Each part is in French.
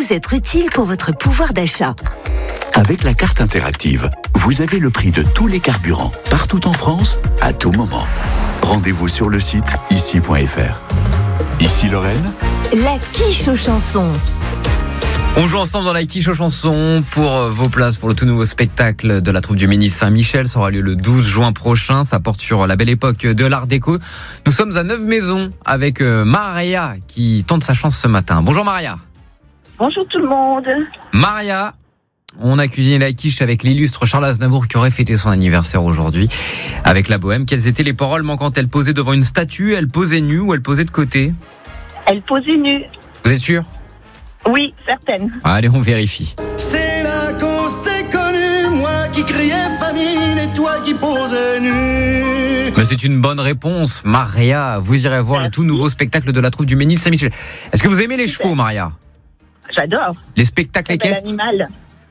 vous être utile pour votre pouvoir d'achat. Avec la carte interactive, vous avez le prix de tous les carburants, partout en France, à tout moment. Rendez-vous sur le site ici.fr. Ici Lorraine. La quiche aux chansons. On joue ensemble dans la quiche aux chansons pour vos places pour le tout nouveau spectacle de la troupe du Ménis-Saint-Michel. Ça aura lieu le 12 juin prochain. Ça porte sur la belle époque de l'art déco. Nous sommes à Neuve-Maisons avec Maria qui tente sa chance ce matin. Bonjour Maria. Bonjour tout le monde. Maria, on a cuisiné la quiche avec l'illustre Charles Aznavour qui aurait fêté son anniversaire aujourd'hui avec la bohème. Quelles étaient les paroles manquantes? Elle posait devant une statue, elle posait nue ou elle posait de côté? Elle posait nue. Vous êtes sûr? Oui, certaine. Allez, on vérifie. C'est là qu'on s'est connus, moi qui criais famine et toi qui posais nu. Mais c'est une bonne réponse, Maria. Vous irez voir le tout nouveau spectacle de la troupe du Ménis-Saint-Michel. Est-ce que vous aimez les chevaux, Maria? J'adore. Les spectacles C'est un équestres? animal.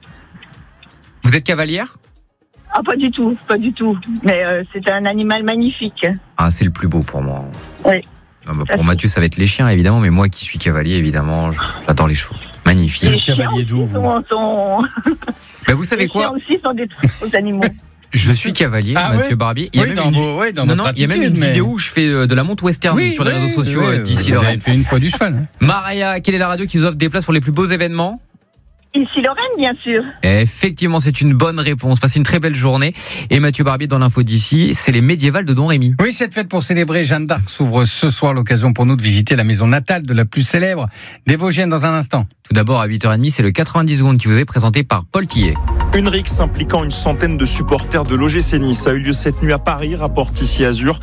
Vous êtes cavalière? Ah, pas du tout. Mais c'est un animal magnifique. Ah, c'est le plus beau pour moi. Oui. Ah bah pour Mathieu, ça va être les chiens, évidemment, mais moi qui suis cavalier, évidemment, j'adore les chevaux. Magnifique. Les chiens aussi sont... Bah, vous savez Les quoi? chiens aussi sont des très beaux animaux. Je suis cavalier, Mathieu Barbier. Il y a même il y a même une vidéo où je fais de la monte western sur les réseaux sociaux d'ici Lorraine. Vous avez fait une fois du cheval. Maria, quelle est la radio qui vous offre des places pour les plus beaux événements? Ici Lorraine, bien sûr. Effectivement, c'est une bonne réponse. Passez une très belle journée. Et Mathieu Barbier dans l'info d'ici, c'est les médiévales de Don Rémy. Oui, cette fête pour célébrer Jeanne d'Arc s'ouvre ce soir. L'occasion pour nous de visiter la maison natale de la plus célèbre des Vosgiennes dans un instant. Tout d'abord, à 8h30, c'est le 90 secondes qui vous est présenté par Paul Tillet. Une rixe impliquant une centaine de supporters de l'OGC Nice a eu lieu cette nuit à Paris, rapporte ici Azur.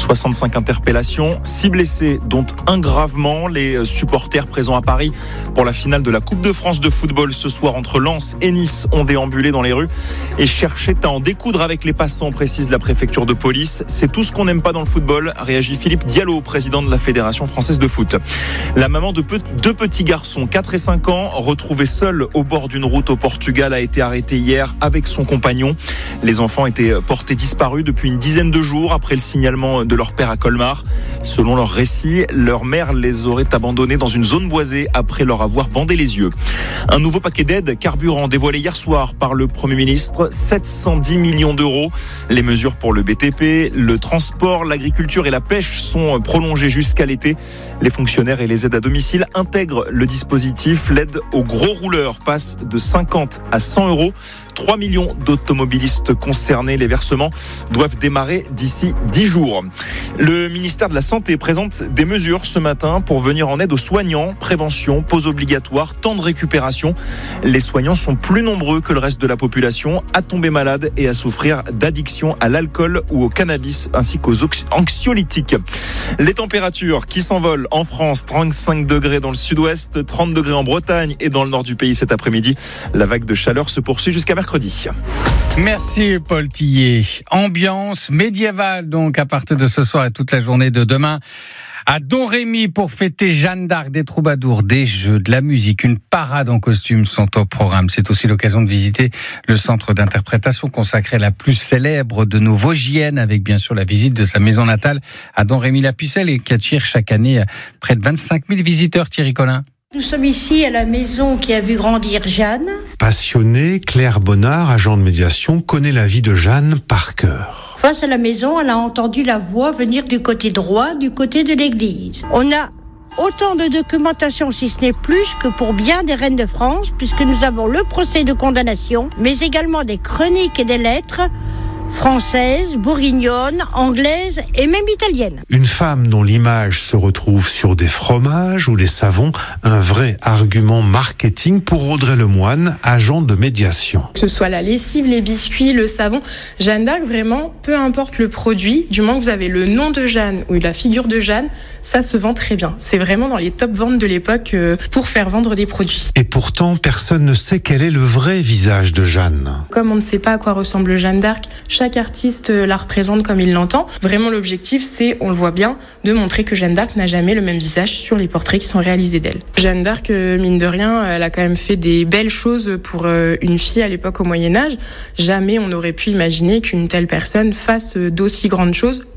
65 interpellations, 6 blessés, dont un gravement. Les supporters présents à Paris pour la finale de la Coupe de France de football ce soir entre Lens et Nice ont déambulé dans les rues et cherchaient à en découdre avec les passants, précise la préfecture de police. C'est tout ce qu'on n'aime pas dans le football, réagit Philippe Diallo, président de la Fédération française de foot. La maman de deux petits garçons, 4 et 5 ans, retrouvés seuls au bord d'une route au Portugal, a été arrêtée hier avec son compagnon. Les enfants étaient portés disparus depuis une dizaine de jours après le signalement de leur père à Colmar. Selon leur récit, leur mère les aurait abandonnés dans une zone boisée après leur avoir bandé les yeux. Un nouveau paquet d'aides carburant dévoilé hier soir par le Premier ministre, 710 millions d'euros. Les mesures pour le BTP, le transport, l'agriculture et la pêche sont prolongées jusqu'à l'été. Les fonctionnaires et les aides à domicile intègrent le dispositif. L'aide aux gros rouleurs passe de 50 à 100 euros. 3 millions d'automobilistes concernés. Les versements doivent démarrer d'ici 10 jours. Le ministère de la Santé présente des mesures ce matin pour venir en aide aux soignants. Prévention, pause obligatoire, temps de récupération. Les soignants sont plus nombreux que le reste de la population à tomber malade et à souffrir d'addiction à l'alcool ou au cannabis ainsi qu'aux anxiolytiques. Les températures qui s'envolent en France, 35 degrés dans le sud-ouest, 30 degrés en Bretagne et dans le nord du pays cet après-midi. La vague de chaleur se poursuit jusqu'à mercredi. Merci Paul Tillet. Ambiance médiévale donc à partir de ce soir et toute la journée de demain à Don Rémy pour fêter Jeanne d'Arc. Des troubadours, des jeux, de la musique, une parade en costume sont au programme. C'est aussi l'occasion de visiter le centre d'interprétation consacré à la plus célèbre de nos Vosgiennes, avec bien sûr la visite de sa maison natale à Don Rémy-la-Pucelle et qui attire chaque année près de 25 000 visiteurs. Thierry Collin. Nous sommes ici à la maison qui a vu grandir Jeanne. Passionnée, Claire Bonnard, agent de médiation, connaît la vie de Jeanne par cœur. Face à la maison, elle a entendu la voix venir du côté droit, du côté de l'église. On a autant de documentation, si ce n'est plus, que pour bien des reines de France, puisque nous avons le procès de condamnation, mais également des chroniques et des lettres française, bourguignonne, anglaise et même italienne. Une femme dont l'image se retrouve sur des fromages ou des savons, un vrai argument marketing pour Audrey Lemoine, agent de médiation. Que ce soit la lessive, les biscuits, le savon, Jeanne d'Arc, vraiment, peu importe le produit, du moment que vous avez le nom de Jeanne ou la figure de Jeanne, ça se vend très bien. C'est vraiment dans les top ventes de l'époque pour faire vendre des produits. Et pourtant, personne ne sait quel est le vrai visage de Jeanne. Comme on ne sait pas à quoi ressemble Jeanne d'Arc, chaque artiste la représente comme il l'entend. Vraiment, l'objectif, c'est, on le voit bien, de montrer que Jeanne d'Arc n'a jamais le même visage sur les portraits qui sont réalisés d'elle. Jeanne d'Arc, mine de rien, elle a quand même fait des belles choses pour une fille à l'époque au Moyen-Âge. Jamais on n'aurait pu imaginer qu'une telle personne fasse d'aussi grandes choses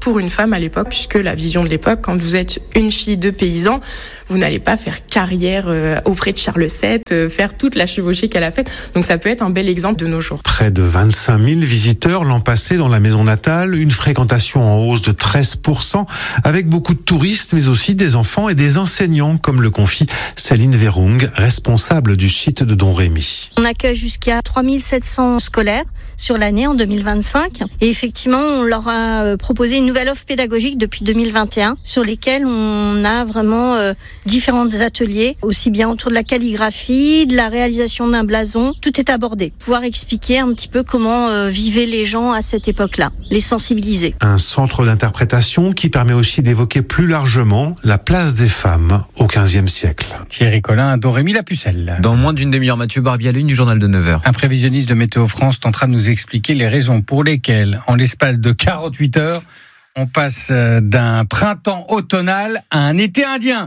pour une femme à l'époque, puisque la vision de l'époque, quand vous êtes une fille de paysan, vous n'allez pas faire carrière auprès de Charles VII, faire toute la chevauchée qu'elle a faite. Donc ça peut être un bel exemple de nos jours. Près de 25 000 visiteurs l'an passé dans la maison natale, une fréquentation en hausse de 13%, avec beaucoup de touristes, mais aussi des enfants et des enseignants, comme le confie Céline Verung, responsable du site de Domrémy. On accueille jusqu'à 3700 scolaires sur l'année en 2025. Et effectivement, on leur a proposé une nouvelle offre pédagogique depuis 2021, sur lesquelles on a vraiment différents ateliers, aussi bien autour de la calligraphie, de la réalisation d'un blason. Tout est abordé. Pouvoir expliquer un petit peu comment vivaient les gens à cette époque-là, les sensibiliser. Un centre d'interprétation qui permet aussi d'évoquer plus largement la place des femmes au XVe siècle. Thierry Collin, Domrémy la Pucelle. Dans moins d'une demi-heure, Mathieu Barbier à l'une du journal de 9h. Un prévisionniste de Météo France tentera de nous expliquer les raisons pour lesquelles, en l'espace de 48 heures, on passe d'un printemps automnal à un été indien.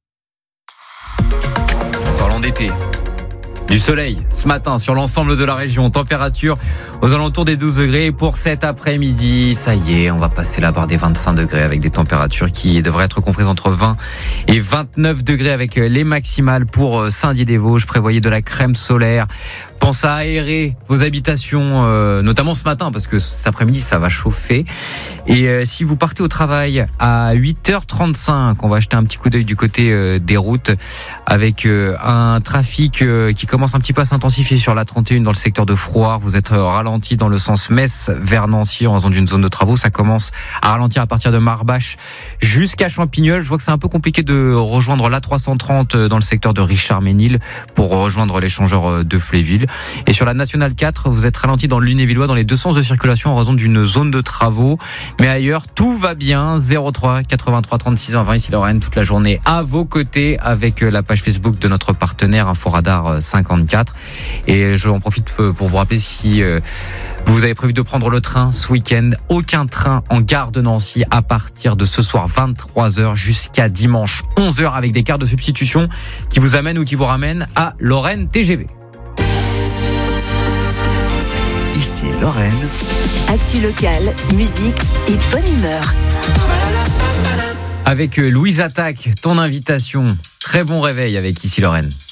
Parlons d'été. Du soleil ce matin sur l'ensemble de la région. Température aux alentours des 12 degrés. Pour cet après-midi, ça y est, on va passer la barre des 25 degrés avec des températures qui devraient être comprises entre 20 et 29 degrés avec les maximales pour Saint-Dié-des-Vosges. Prévoyez de la crème solaire. Pensez à aérer vos habitations, notamment ce matin, parce que cet après-midi, ça va chauffer. Et si vous partez au travail à 8h35, on va jeter un petit coup d'œil du côté des routes, avec un trafic qui commence un petit peu à s'intensifier sur la 31 dans le secteur de Frouard. Vous êtes ralenti dans le sens Metz vers Nancy en raison d'une zone de travaux. Ça commence à ralentir à partir de Marbache jusqu'à Champignol. Je vois que c'est un peu compliqué de rejoindre l'A330 dans le secteur de Richard-Ménil pour rejoindre l'échangeur de Fléville. Et sur la Nationale 4, vous êtes ralenti dans le Lunévillois dans les deux sens de circulation en raison d'une zone de travaux. Mais ailleurs, tout va bien. 03 83 36 20. Ici Lorraine, toute la journée à vos côtés avec la page Facebook de notre partenaire Inforadar 54. Et je en profite pour vous rappeler si vous avez prévu de prendre le train ce week-end. Aucun train en gare de Nancy à partir de ce soir 23h jusqu'à dimanche 11h avec des cartes de substitution qui vous amènent ou qui vous ramènent à Lorraine TGV. Ici Lorraine. Actu locale, musique et bonne humeur. Avec Louise Attaque, ton invitation. Très bon réveil avec Ici Lorraine.